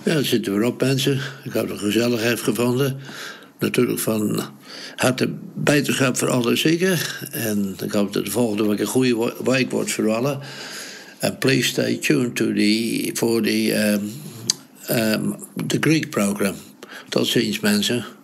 Ja, er zitten weer op mensen. Ik heb het gezelligheid gevonden. Natuurlijk van harte beterschap voor alle zieken. En ik hoop dat de volgende week een goede week wordt voor allen. En please stay tuned for the Greek program. Tot ziens mensen.